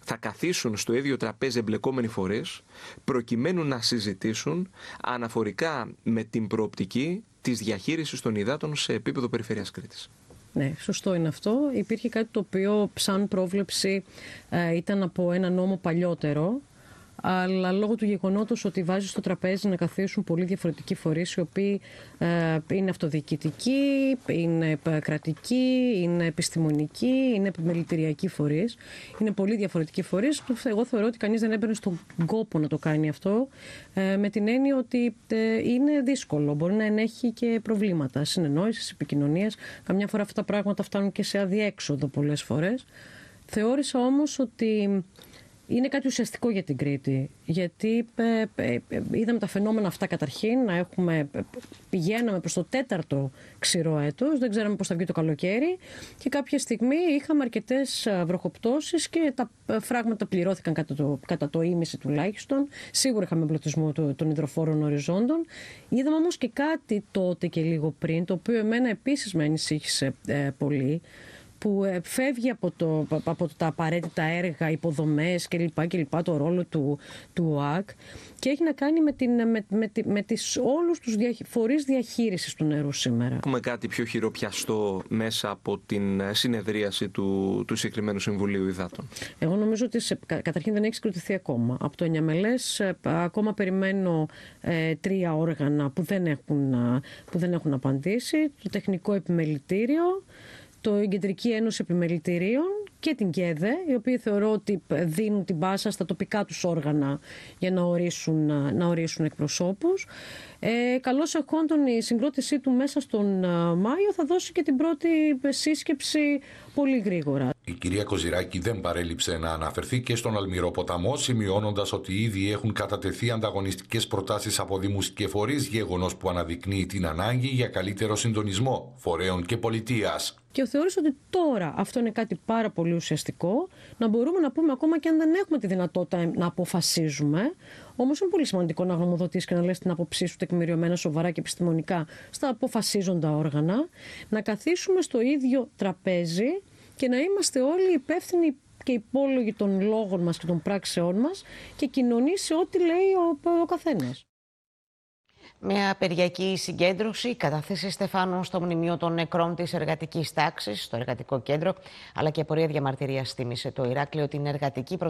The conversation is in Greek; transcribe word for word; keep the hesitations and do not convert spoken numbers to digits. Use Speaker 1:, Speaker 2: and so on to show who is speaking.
Speaker 1: θα καθίσουν στο ίδιο τραπέζι εμπλεκόμενοι φορείς προκειμένου να συζητήσουν αναφορικά με την προοπτική της διαχείρισης των υδάτων σε επίπεδο Περιφέρειας Κρήτης.
Speaker 2: Ναι, σωστό είναι αυτό. Υπήρχε κάτι το οποίο σαν πρόβλεψη ε, ήταν από ένα νόμο παλιότερο, αλλά λόγω του γεγονότος ότι βάζει στο τραπέζι να καθίσουν πολύ διαφορετικοί φορείς, οι οποίοι ε, είναι αυτοδιοικητικοί, είναι κρατικοί, είναι επιστημονικοί, είναι επιμελητηριακοί φορείς. Είναι πολύ διαφορετικοί φορείς. Εγώ θεωρώ ότι κανείς δεν έμπαινε στον κόπο να το κάνει αυτό, ε, με την έννοια ότι ε, είναι δύσκολο. Μπορεί να ενέχει και προβλήματα συνεννόησης, επικοινωνίας. Καμιά φορά αυτά τα πράγματα φτάνουν και σε αδιέξοδο πολλές φορές. Θεώρησα όμως ότι είναι κάτι ουσιαστικό για την Κρήτη, γιατί ε, ε, ε, είδαμε τα φαινόμενα αυτά καταρχήν, να έχουμε, πηγαίναμε προς το τέταρτο ξηρό έτος, δεν ξέραμε πώς θα βγει το καλοκαίρι και κάποια στιγμή είχαμε αρκετές βροχοπτώσεις και τα φράγματα πληρώθηκαν κατά το, κατά το ήμιση τουλάχιστον. Σίγουρα είχαμε εμπλουτισμό των υδροφόρων οριζόντων. Είδαμε όμως και κάτι τότε και λίγο πριν, το οποίο εμένα επίσης με ανησύχησε ε, πολύ, που φεύγει από, το, από τα απαραίτητα έργα, υποδομές κλπ. κλπ το ρόλο του, του ΟΑΚ και έχει να κάνει με, την, με, με, με τις, όλους τους δια, φορείς διαχείρισης του νερού σήμερα.
Speaker 1: Έχουμε κάτι πιο χειροπιαστό μέσα από την συνεδρίαση του, του συγκεκριμένου Συμβουλίου Υδάτων?
Speaker 2: Εγώ νομίζω ότι σε, καταρχήν δεν έχει συγκροτηθεί ακόμα. Από το Ενιαμελές ακόμα περιμένω ε, τρία όργανα που δεν, έχουν, που δεν έχουν απαντήσει. Το Τεχνικό Επιμελητήριο, το Κεντρική Ένωση Επιμελητηρίων και την ΚΕΔΕ, οι οποίοι θεωρώ ότι δίνουν την πάσα στα τοπικά τους όργανα για να ορίσουν, να ορίσουν εκπροσώπους. Ε, καλώς εχόντων η συγκρότησή του μέσα στον Μάιο θα δώσει και την πρώτη σύσκεψη πολύ γρήγορα.
Speaker 3: Η κυρία Κοζηράκη δεν παρέλειψε να αναφερθεί και στον Αλμυρό ποταμό, σημειώνοντας ότι ήδη έχουν κατατεθεί ανταγωνιστικές προτάσεις από δήμους και φορείς, γεγονός που αναδεικνύει την ανάγκη για καλύτερο συντονισμό φορέων και πολιτείας.
Speaker 2: Και θεωρήσω ότι τώρα αυτό είναι κάτι πάρα πολύ ουσιαστικό, να μπορούμε να πούμε ακόμα και αν δεν έχουμε τη δυνατότητα να αποφασίζουμε. Όμως είναι πολύ σημαντικό να γνωμοδοτείς και να λες την άποψή σου τεκμηριωμένα, σοβαρά και επιστημονικά στα αποφασίζοντα όργανα, να καθίσουμε στο ίδιο τραπέζι και να είμαστε όλοι υπεύθυνοι και υπόλογοι των λόγων μας και των πράξεών μας και κοινωνεί σε ό,τι λέει ο, ο καθένας.
Speaker 4: Μια απεργιακή συγκέντρωση, καταθέσει Στεφάνου στο μνημείο των νεκρών της εργατικής τάξης, στο εργατικό κέντρο, αλλά και πορεία διαμαρτυρίας θύμισε το Ηράκλειο την εργατική